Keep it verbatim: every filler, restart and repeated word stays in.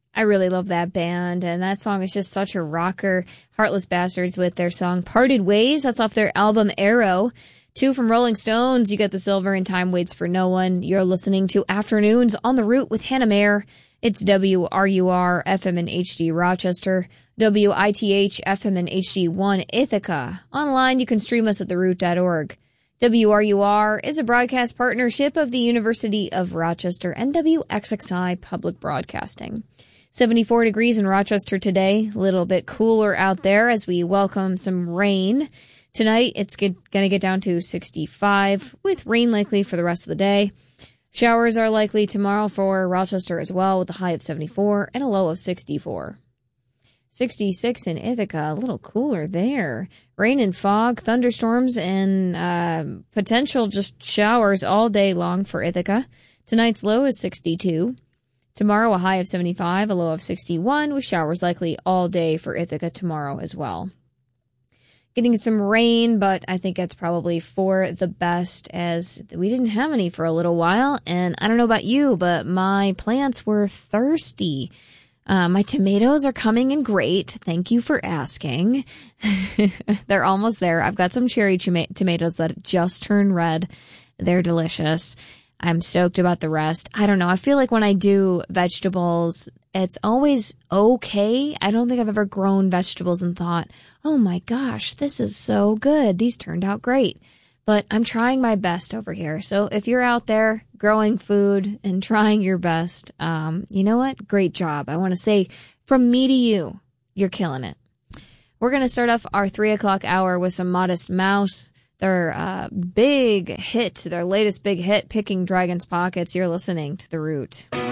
I really love that band, and that song is just such a rocker. Heartless Bastards with their song Parted Ways. That's off their album Arrow. Two from Rolling Stones. You got The Silver and Time Waits for No One. You're listening to Afternoons on the Route with Hannah Mayer. It's W R U R F M and H D Rochester, W I T H F M and H D one Ithaca. Online, you can stream us at the root dot org. W R U R is a broadcast partnership of the University of Rochester and W X X I Public Broadcasting. seventy-four degrees in Rochester today, a little bit cooler out there as we welcome some rain. Tonight, it's going to get down to sixty-five, with rain likely for the rest of the day. Showers are likely tomorrow for Rochester as well, with a high of seventy-four and a low of sixty-four. sixty-six in Ithaca, a little cooler there. Rain and fog, thunderstorms, and uh, potential just showers all day long for Ithaca. Tonight's low is sixty-two. Tomorrow, a high of seventy-five, a low of sixty-one, with showers likely all day for Ithaca tomorrow as well. Getting some rain, but I think that's probably for the best, as we didn't have any for a little while. And I don't know about you, but my plants were thirsty. Uh, my tomatoes are coming in great. Thank you for asking. They're almost there. I've got some cherry toma- tomatoes that just turned red. They're delicious. I'm stoked about the rest. I don't know. I feel like when I do vegetables, it's always okay. I don't think I've ever grown vegetables and thought, oh my gosh, this is so good. These turned out great. But I'm trying my best over here. So if you're out there growing food and trying your best, um, you know what? Great job. I want to say from me to you, you're killing it. We're going to start off our three o'clock hour with some Modest Mouse. Their uh, big hit, their latest big hit, Picking Dragon's Pockets. You're listening to The Root.